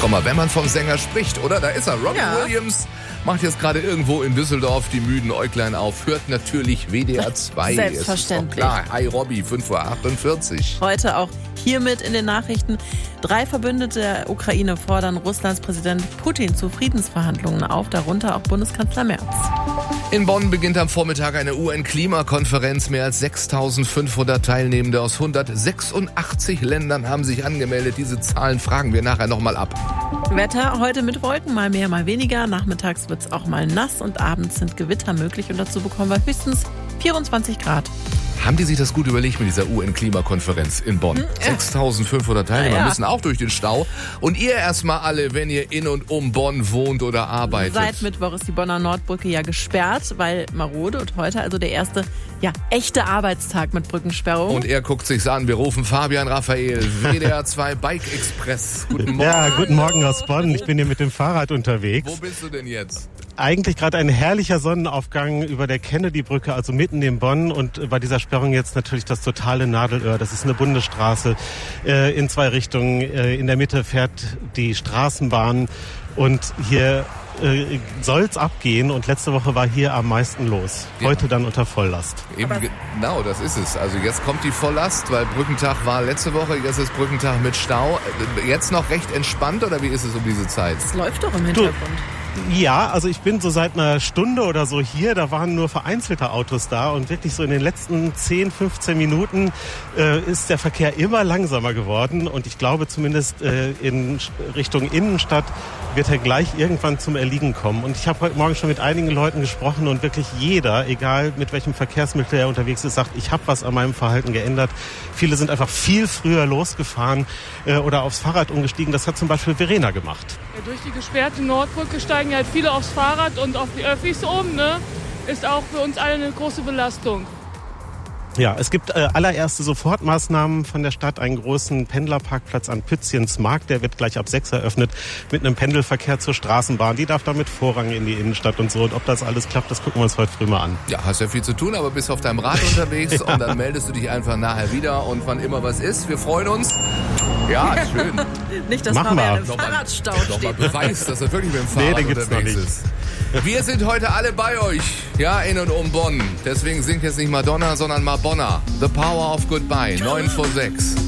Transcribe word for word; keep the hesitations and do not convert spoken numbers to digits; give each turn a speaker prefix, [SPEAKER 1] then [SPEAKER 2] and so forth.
[SPEAKER 1] mal, wenn man vom Sänger spricht, oder? Da ist er, Robbie
[SPEAKER 2] Ja.
[SPEAKER 1] Williams. Macht jetzt gerade irgendwo in Düsseldorf die müden Äuglein auf. Hört natürlich W D R zwei.
[SPEAKER 2] Selbstverständlich.
[SPEAKER 1] Ist doch klar. Hi Robby, fünf Uhr achtundvierzig.
[SPEAKER 2] Heute auch hiermit in den Nachrichten. Drei Verbündete der Ukraine fordern Russlands Präsident Putin zu Friedensverhandlungen auf, darunter auch Bundeskanzler Merz.
[SPEAKER 1] In Bonn beginnt am Vormittag eine U N-Klimakonferenz. Mehr als sechstausendfünfhundert Teilnehmende aus hundertsechsundachtzig Ländern haben sich angemeldet. Diese Zahlen fragen wir nachher nochmal ab.
[SPEAKER 2] Wetter heute mit Wolken, mal mehr, mal weniger. Nachmittags wird es auch mal nass und abends sind Gewitter möglich. Und dazu bekommen wir höchstens vierundzwanzig Grad.
[SPEAKER 1] Haben die sich das gut überlegt mit dieser U N-Klimakonferenz in Bonn? sechstausendfünfhundert Teilnehmer
[SPEAKER 2] Ja, ja.
[SPEAKER 1] müssen auch durch den Stau. Und ihr erstmal alle, wenn ihr in und um Bonn wohnt oder arbeitet.
[SPEAKER 2] Seit Mittwoch ist die Bonner Nordbrücke ja gesperrt, weil marode und heute also der erste ja, echte Arbeitstag mit Brückensperrung.
[SPEAKER 1] Und er guckt sich's an. Wir rufen Fabian Raphael, W D R zwei Bike Express. Guten Morgen.
[SPEAKER 3] Ja, guten Morgen aus Bonn. Ich bin hier mit dem Fahrrad unterwegs.
[SPEAKER 1] Wo bist du denn jetzt?
[SPEAKER 3] Eigentlich gerade ein herrlicher Sonnenaufgang über der Kennedy-Brücke, also mitten in Bonn. Und bei dieser Sperrung jetzt natürlich das totale Nadelöhr. Das ist eine Bundesstraße äh, in zwei Richtungen. Äh, in der Mitte fährt die Straßenbahn und hier äh, soll's abgehen. Und letzte Woche war hier am meisten los. Heute ja. Dann unter Volllast.
[SPEAKER 1] Eben genau, das ist es. Also jetzt kommt die Volllast, weil Brückentag war letzte Woche, jetzt ist Brückentag mit Stau. Jetzt noch recht entspannt oder wie ist es um diese Zeit?
[SPEAKER 2] Es läuft doch im Hintergrund.
[SPEAKER 3] Du, Ja, also ich bin so seit einer Stunde oder so hier, da waren nur vereinzelte Autos da und wirklich so in den letzten zehn, fünfzehn Minuten äh, ist der Verkehr immer langsamer geworden und ich glaube zumindest äh, in Richtung Innenstadt wird er gleich irgendwann zum Erliegen kommen. Und ich habe heute Morgen schon mit einigen Leuten gesprochen und wirklich jeder, egal mit welchem Verkehrsmittel er unterwegs ist, sagt, ich habe was an meinem Verhalten geändert. Viele sind einfach viel früher losgefahren äh, oder aufs Fahrrad umgestiegen. Das hat zum Beispiel Verena gemacht.
[SPEAKER 4] Ja, durch die gesperrte Nordbrücke steigen halt viele aufs Fahrrad und auf die Öffis um, ne? Ist auch für uns alle eine große Belastung.
[SPEAKER 3] Ja, es gibt äh, allererste Sofortmaßnahmen von der Stadt, einen großen Pendlerparkplatz an Pützchens Markt, der wird gleich ab sechs eröffnet mit einem Pendelverkehr zur Straßenbahn. Die darf damit Vorrang in die Innenstadt und so. Und ob das alles klappt, das gucken wir uns heute früh mal an.
[SPEAKER 1] Ja, hast ja viel zu tun, aber bist auf deinem Rad unterwegs ja. Und dann meldest du dich einfach nachher wieder und wann immer was ist. Wir freuen uns. Ja, schön.
[SPEAKER 2] Nicht, dass
[SPEAKER 3] Machen
[SPEAKER 2] Fabian
[SPEAKER 3] wir.
[SPEAKER 2] im
[SPEAKER 1] Nochmal-
[SPEAKER 2] Fahrradstau
[SPEAKER 1] Nochmal
[SPEAKER 2] steht.
[SPEAKER 1] Beweis, dass er wirklich mit dem
[SPEAKER 3] Nee,
[SPEAKER 1] Fahrrad
[SPEAKER 3] den gibt's noch
[SPEAKER 1] unterwegs
[SPEAKER 3] nicht.
[SPEAKER 1] ist. Wir sind heute alle bei euch, ja, in und um Bonn. Deswegen singt jetzt nicht Madonna, sondern Madonna. The Power of Goodbye, neun vor sechs.